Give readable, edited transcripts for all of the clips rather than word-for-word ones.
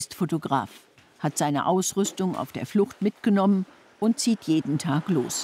ist Fotograf, hat seine Ausrüstung auf der Flucht mitgenommen und zieht jeden Tag los.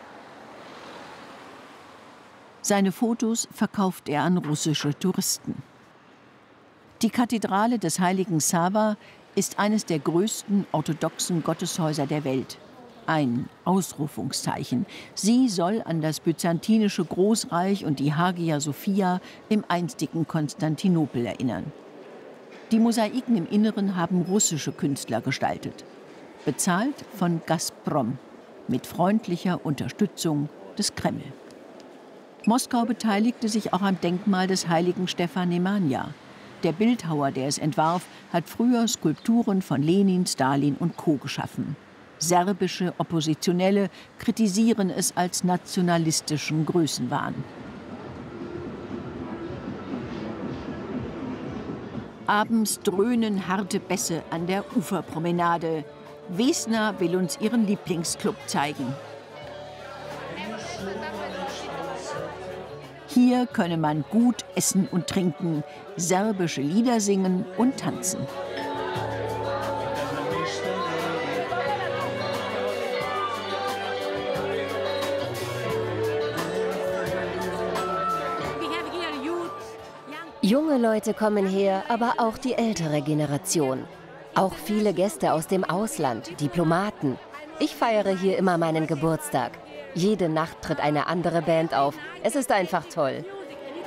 Seine Fotos verkauft er an russische Touristen. Die Kathedrale des heiligen Sava ist eines der größten orthodoxen Gotteshäuser der Welt. Ein Ausrufungszeichen. Sie soll an das byzantinische Großreich und die Hagia Sophia im einstigen Konstantinopel erinnern. Die Mosaiken im Inneren haben russische Künstler gestaltet. Bezahlt von Gazprom, mit freundlicher Unterstützung des Kreml. Moskau beteiligte sich auch am Denkmal des heiligen Stefan Nemanja. Der Bildhauer, der es entwarf, hat früher Skulpturen von Lenin, Stalin und Co. geschaffen. Serbische Oppositionelle kritisieren es als nationalistischen Größenwahn. Abends dröhnen harte Bässe an der Uferpromenade. Wesna will uns ihren Lieblingsclub zeigen. Hier könne man gut essen und trinken, serbische Lieder singen und tanzen. Junge Leute kommen her, aber auch die ältere Generation. Auch viele Gäste aus dem Ausland, Diplomaten. Ich feiere hier immer meinen Geburtstag. Jede Nacht tritt eine andere Band auf. Es ist einfach toll.